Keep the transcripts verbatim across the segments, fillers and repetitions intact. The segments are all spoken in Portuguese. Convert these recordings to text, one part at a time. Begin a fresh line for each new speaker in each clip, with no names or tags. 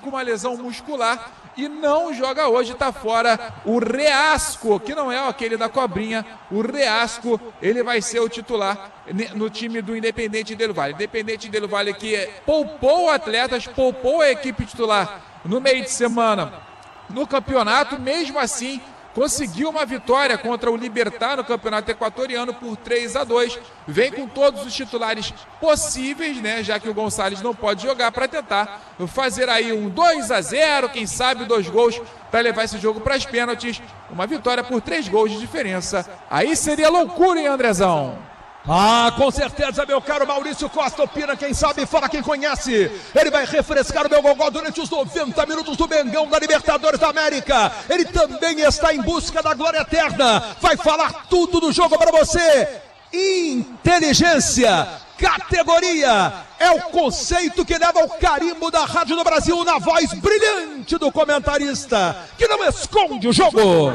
com uma lesão muscular e não joga hoje, está fora o Reasco, que não é aquele da Cobrinha. O Reasco, ele vai ser o titular no time do Independente Del Valle. Independente Del Valle que poupou atletas, poupou a equipe titular no meio de semana no campeonato, mesmo assim conseguiu uma vitória contra o Libertad no campeonato equatoriano por três a dois. Vem com todos os titulares possíveis, né? Já que o Gonçalves não pode jogar, para tentar fazer aí um dois a zero, quem sabe dois gols, para levar esse jogo para as pênaltis. Uma vitória por três gols de diferença. Aí seria loucura, hein, Andrezão?
Ah, com certeza, meu caro Maurício Costa opina, quem sabe, fala quem conhece. Ele vai refrescar o meu gogó durante os noventa minutos do Mengão da Libertadores da América. Ele também está em busca da glória eterna. Vai falar tudo do jogo para você. Inteligência, categoria, é o conceito que leva o carimbo da Rádio do Brasil na voz brilhante do comentarista, que não esconde o jogo.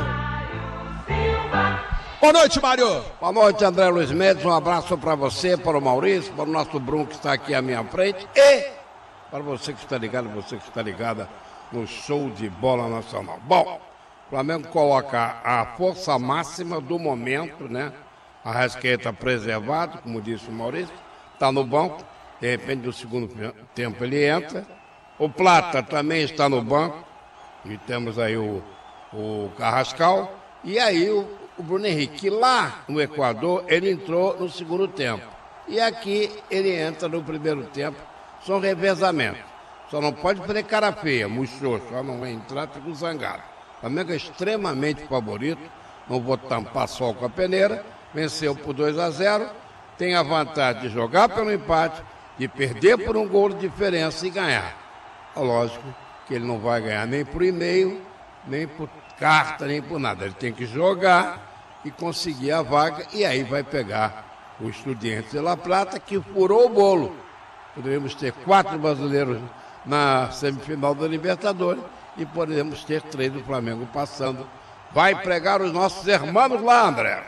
Boa noite, Mário.
Boa noite, André Luiz Mendes. Um abraço para você, para o Maurício, para o nosso Bruno que está aqui à minha frente e para você que está ligado, você que está ligada no show de bola nacional. Bom, o Flamengo coloca a força máxima do momento, né? A Arrascaeta preservado, como disse o Maurício, está no banco. De repente, no segundo tempo ele entra. O Plata também está no banco. E temos aí o, o Carrascal. E aí o O Bruno Henrique, lá no Equador, ele entrou no segundo tempo. E aqui ele entra no primeiro tempo. São revezamentos. Só não pode fazer cara feia, murchou, só não vai entrar, fica zangado. O Flamengo é extremamente favorito. Não vou tampar sol com a peneira. Venceu por dois a zero. Tem a vantagem de jogar pelo empate, de perder por um gol de diferença e ganhar. É lógico que ele não vai ganhar nem por e-mail, nem por carta, nem por nada. Ele tem que jogar e conseguir a vaga, e aí vai pegar o Estudiantes de La Plata, que furou o bolo. Poderíamos ter quatro brasileiros na semifinal da Libertadores e poderíamos ter três do Flamengo passando. Vai pregar os nossos irmãos lá, André.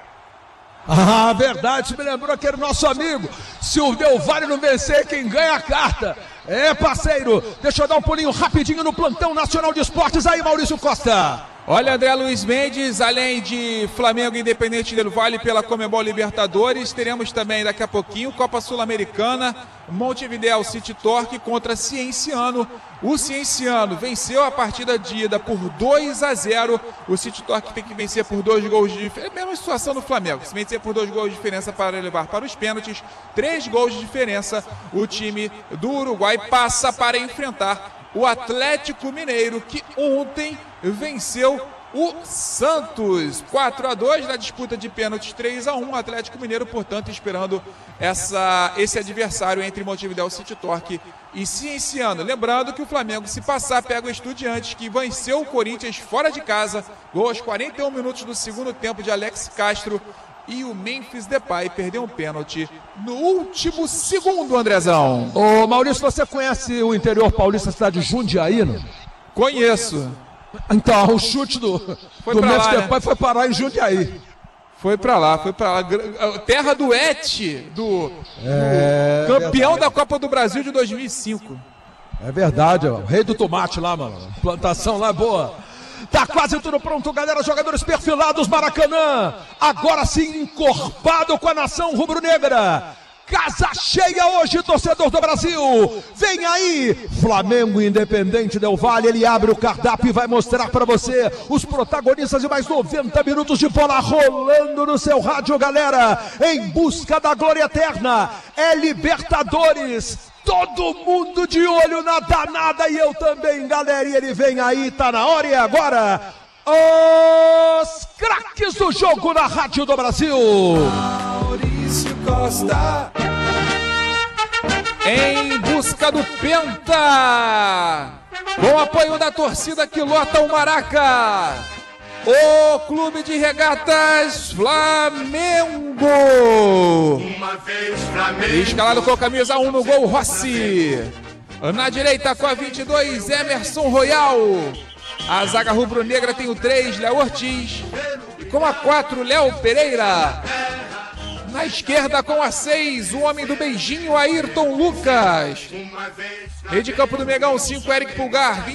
Ah, verdade, me lembrou aquele nosso amigo. Se o Del Valle não vencer, quem ganha a carta. É, parceiro, deixa eu dar um pulinho rapidinho no plantão nacional de esportes aí, Maurício Costa.
Olha, André Luiz Mendes, além de Flamengo e Independente Del Valle pela Conmebol Libertadores, teremos também daqui a pouquinho Copa Sul-Americana, Montevideo City Torque contra Cienciano. O Cienciano venceu a partida de ida por dois a zero. O City Torque tem que vencer por dois gols de diferença. É a mesma situação do Flamengo. Se vencer por dois gols de diferença para levar para os pênaltis, três gols de diferença, o time do Uruguai passa para enfrentar o Atlético Mineiro, que ontem venceu o Santos quatro a dois na disputa de pênaltis, três a um. O Atlético Mineiro, portanto, esperando essa, esse adversário entre Montevideo City Torque e Cienciano. Lembrando que o Flamengo, se passar, pega o Estudiantes, que venceu o Corinthians fora de casa. Gol aos quarenta e um minutos do segundo tempo de Alex Castro. E o Memphis Depay perdeu um pênalti no último segundo, Andrezão.
Ô, Maurício, você conhece o interior paulista, a cidade de Jundiaí, não?
Conheço.
Então, o chute do,
foi
do
pra
Memphis
lá,
Depay, né? Foi parar em Jundiaí.
Foi pra lá, foi pra lá. Terra do Et, do,
é,
do campeão
verdade.
da Copa do Brasil de dois mil e cinco.
É verdade, ó. O rei do tomate lá, mano. Plantação lá é boa. Tá quase tudo pronto, galera. Jogadores perfilados, Maracanã. Agora sim, encorpado com a nação rubro-negra. Casa cheia hoje, torcedor do Brasil. Vem aí, Flamengo Independente Del Valle. Ele abre o cardápio e vai mostrar para você os protagonistas de mais noventa minutos de bola rolando no seu rádio, galera. Em busca da glória eterna. É Libertadores. Todo mundo de olho na danada e eu também, galera. E ele vem aí, tá na hora e agora. Os craques do jogo na Rádio do Brasil.
Maurício Costa. Em busca do Penta. Com apoio da torcida que lota o Maraca. O Clube de Regatas Flamengo.
Uma vez Flamengo.
Escalado com a camisa um no gol, Rossi. Na direita com a vinte e dois, Emerson Royal. A zaga rubro-negra tem o três, Léo Ortiz. E com a quatro, Léo Pereira. Na esquerda com a seis, o homem do beijinho, Ayrton Lucas. Meio de campo do Megão, cinco, Eric Pulgar.